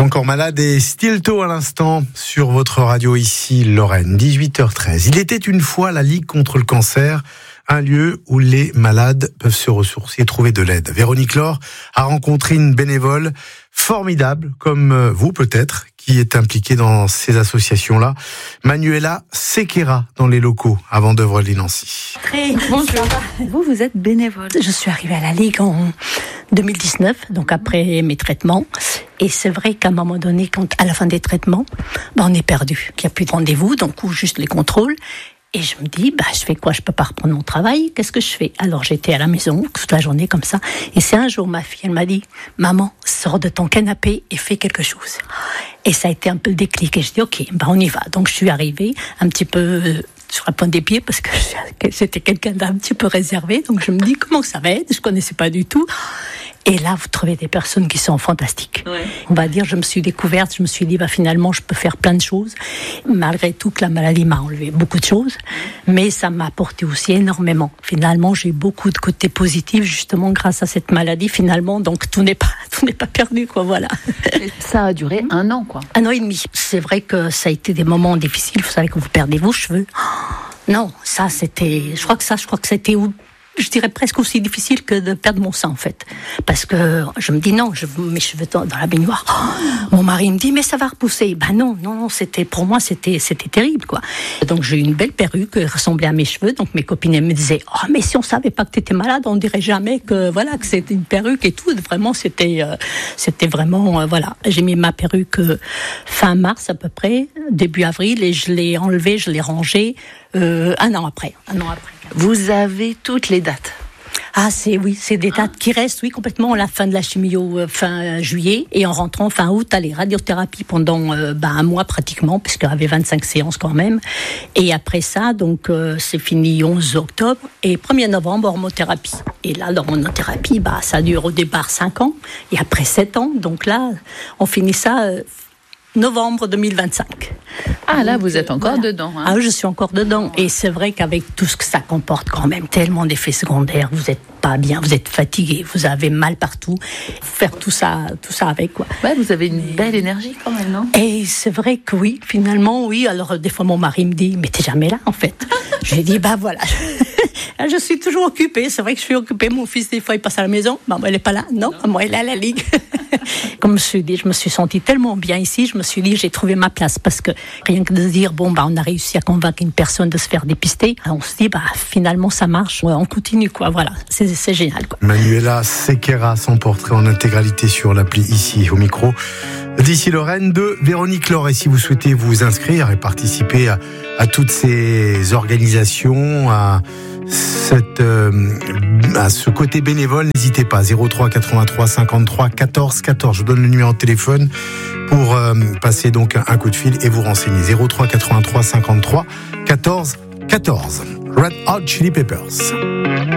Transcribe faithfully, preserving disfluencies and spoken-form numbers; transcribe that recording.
Encore malade et Stilto à l'instant sur votre radio ici, Lorraine, dix-huit heures treize. Il était une fois la Ligue contre le cancer, un lieu où les malades peuvent se ressourcer et trouver de l'aide. Véronique Laure a rencontré une bénévole formidable, comme vous peut-être, qui est impliquée dans ces associations-là. Manuela Sequeira dans les locaux à Vendeuvre-lès-Nancy. Très bonjour. Vous, vous êtes bénévole. Je suis arrivée à la Ligue en deux mille dix-neuf, donc après mes traitements. Et c'est vrai qu'à un moment donné, quand, à la fin des traitements, ben on est perdu. Il n'y a plus de rendez-vous, donc ou juste les contrôles. Et je me dis, bah, je fais quoi? Je peux pas reprendre mon travail. Qu'est-ce que je fais? Alors, j'étais à la maison toute la journée comme ça. Et c'est un jour, ma fille, elle m'a dit, maman, sors de ton canapé et fais quelque chose. Et ça a été un peu le déclic. Et je dis, ok, bah, on y va. Donc, je suis arrivée un petit peu euh, sur la pointe des pieds parce que j'étais quelqu'un d'un petit peu réservé. Donc, je me dis, comment ça va être? Je connaissais pas du tout. Et là, vous trouvez des personnes qui sont fantastiques. Ouais. On va dire, je me suis découverte, je me suis dit, bah, finalement, je peux faire plein de choses. Malgré tout, que la maladie m'a enlevé beaucoup de choses. Mais ça m'a apporté aussi énormément. Finalement, j'ai eu beaucoup de côtés positifs, justement, grâce à cette maladie, finalement. Donc, tout n'est pas, tout n'est pas perdu, quoi, voilà. Et ça a duré un an, quoi. Un an et demi. C'est vrai que ça a été des moments difficiles. Vous savez que vous perdez vos cheveux. Oh, non, ça, c'était, je crois que ça, je crois que c'était où? Je dirais presque aussi difficile que de perdre mon sein, en fait. Parce que je me dis non, je mes cheveux dans, dans la baignoire. Oh, mon mari me dit, mais ça va repousser. Ben non, non, non, c'était, pour moi, c'était, c'était terrible, quoi. Donc, j'ai eu une belle perruque qui ressemblait à mes cheveux. Donc, mes copines, elles me disaient, oh, mais si on savait pas que t'étais malade, on dirait jamais que, voilà, que c'était une perruque et tout. Vraiment, c'était, euh, c'était vraiment, euh, voilà. J'ai mis ma perruque euh, fin mars, à peu près, début avril, et je l'ai enlevée, je l'ai rangée, euh, un an après. Un an après. Vous avez toutes les dates. Ah, c'est, oui, c'est des dates qui restent, oui, complètement à la fin de la chimio, euh, fin juillet, et en rentrant fin août, à les radiothérapies pendant, euh, bah, un mois pratiquement, puisqu'il y avait vingt-cinq séances quand même. Et après ça, donc, euh, c'est fini onze octobre, et premier novembre, hormothérapie. Et là, l'hormothérapie, bah, ça dure au départ cinq ans, et après sept ans, donc là, on finit ça, euh, novembre deux mille vingt-cinq. Ah, là, vous êtes encore voilà. dedans. Hein. Ah, je suis encore dedans. Et c'est vrai qu'avec tout ce que ça comporte quand même, tellement d'effets secondaires, vous n'êtes pas bien, vous êtes fatigué, vous avez mal partout. Faire tout ça, tout ça avec, quoi. Ouais, vous avez une belle énergie quand même, non? Et c'est vrai que oui, finalement, oui. Alors, des fois, mon mari me dit, mais t'es jamais là, en fait. Je lui ai dit, bah voilà. Je suis toujours occupée. C'est vrai que je suis occupée. Mon fils, des fois, il passe à la maison. Maman, elle n'est pas là. Non, non. Moi, elle est à la Ligue. Comme je me suis dit, je me suis sentie tellement bien ici. Je me suis dit, j'ai trouvé ma place. Parce que rien que de se dire, bon, bah, on a réussi à convaincre une personne de se faire dépister. On se dit, bah, finalement, ça marche. Ouais, on continue, quoi. Voilà. C'est, c'est génial, quoi. Manuela Sequeira, son portrait en intégralité sur l'appli ici au micro. D'ici Lorraine de Véronique Laure. Et si vous souhaitez vous inscrire et participer à, à toutes ces organisations, à Cette, euh, à ce côté bénévole, n'hésitez pas, zéro trois quatre-vingt-trois cinquante-trois quatorze quatorze. Je vous donne le numéro de téléphone pour euh, passer donc un coup de fil et vous renseigner. zéro trois quatre-vingt-trois cinquante-trois quatorze quatorze. Red Hot Chili Peppers.